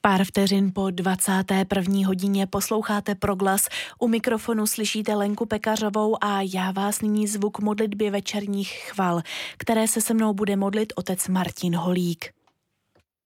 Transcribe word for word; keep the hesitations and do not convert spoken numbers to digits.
Pár vteřin po dvacáté první hodině posloucháte Proglas. U mikrofonu slyšíte Lenku Pekařovou a já vás nyní zvu k modlitbě večerních chval, které se se mnou bude modlit otec Martin Holík.